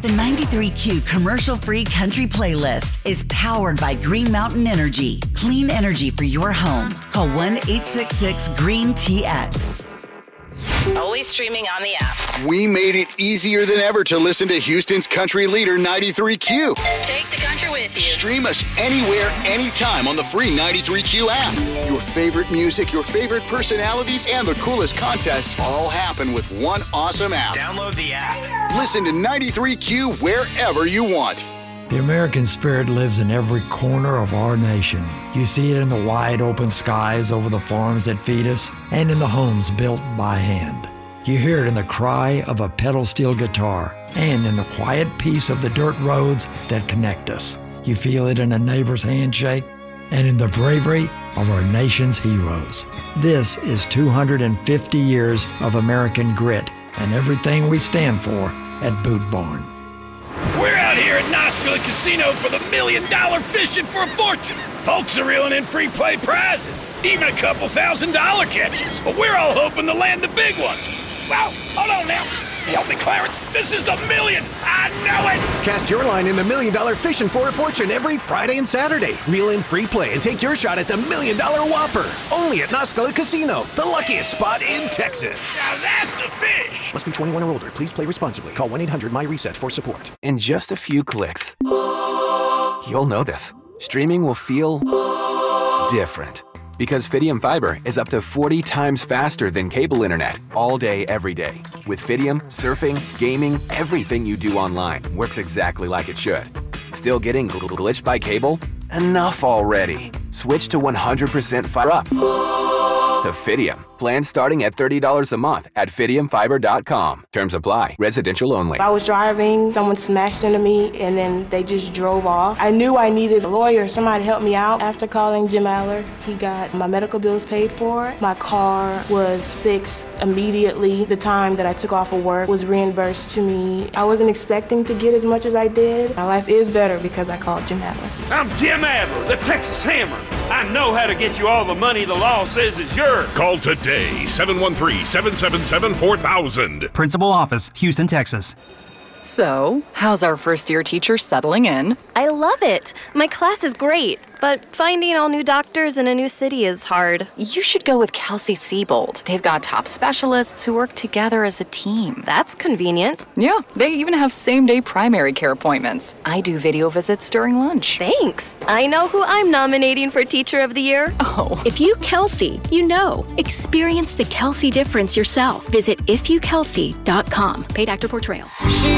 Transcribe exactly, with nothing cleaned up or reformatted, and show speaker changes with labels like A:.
A: The ninety-three Q commercial-free country playlist is powered by Green Mountain Energy. Clean energy for your home. Call one eight six six green T X.
B: Always streaming on the app.
C: We made it easier than ever to listen to Houston's country leader, ninety-three Q.
B: Take the country with you.
C: Stream us anywhere, anytime on the free ninety-three Q app. Your favorite music, your favorite personalities, and the coolest contests all happen with one awesome app.
D: Download the app.
C: Listen to ninety-three Q wherever you want.
E: The American spirit lives in every corner of our nation. You see it in the wide open skies over the farms that feed us and in the homes built by hand. You hear it in the cry of a pedal steel guitar and in the quiet peace of the dirt roads that connect us. You feel it in a neighbor's handshake and in the bravery of our nation's heroes. This is two hundred fifty years of American grit and everything we stand for at Boot Barn.
F: We're out here at Noscala Casino for the million dollar fishing for a fortune. Folks are reeling in free play prizes, even a couple thousand dollar catches. But we're all hoping to land the big one. Wow, hold on now. Help me, Clarence. This is the million. I know it.
G: Cast your line in the million dollar fishing for a fortune every Friday and Saturday. Reel in free play and take your shot at the million dollar whopper. Only at Noscala Casino, the luckiest spot in Texas.
F: Now that's a fish.
G: Must be twenty-one or older. Please play responsibly. Call one eight hundred my reset for support.
H: In just a few clicks, you'll know this. Streaming will feel different. Because Fidium Fiber is up to forty times faster than cable internet all day, every day. With Fidium, surfing, gaming, everything you do online works exactly like it should. Still getting gl- glitched by cable? Enough already. Switch to one hundred percent Fiber Up. To Fidium. Plans starting at thirty dollars a month at fidium fiber dot com. Terms apply. Residential only.
I: I was driving, someone smashed into me, and then they just drove off. I knew I needed a lawyer, somebody to help me out. After calling Jim Aller, he got my medical bills paid for. My car was fixed immediately. The time that I took off of work was reimbursed to me. I wasn't expecting to get as much as I did. My life is better because I called Jim Aller.
F: I'm Jim Adler, the Texas Hammer. I know how to get you all the money the law says is yours.
J: Call today, seven one three, seven seven seven, four thousand.
K: Principal Office, Houston, Texas.
L: So, how's our first-year teacher settling in?
M: I love it. My class is great, but finding all new doctors in a new city is hard.
L: You should go with Kelsey-Seybold. They've got top specialists who work together as a team.
M: That's convenient.
L: Yeah, they even have same-day primary care appointments. I do video visits during lunch.
M: Thanks. I know who I'm nominating for Teacher of the Year.
L: Oh.
N: If you Kelsey, you know. Experience the Kelsey difference yourself. Visit if you kelsey dot com. Paid actor portrayal.